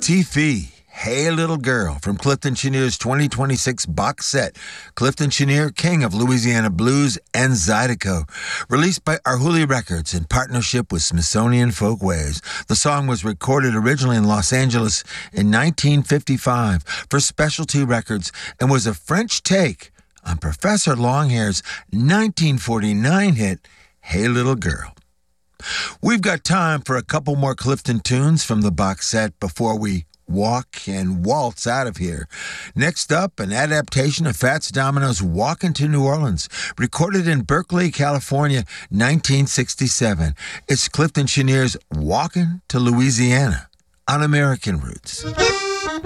T-Fee, Hey Little Girl, from Clifton Cheniere's 2026 box set, Clifton Cheniere, King of Louisiana Blues and Zydeco, released by Arhoolie Records in partnership with Smithsonian Folkways. The song was recorded originally in Los Angeles in 1955 for Specialty Records and was a French take on Professor Longhair's 1949 hit, Hey Little Girl. We've got time for a couple more Clifton tunes from the box set before we walk and waltz out of here. Next up, an adaptation of Fats Domino's Walkin' to New Orleans, recorded in Berkeley, California, 1967. It's Clifton Cheniere's Walkin' to Louisiana on American Roots.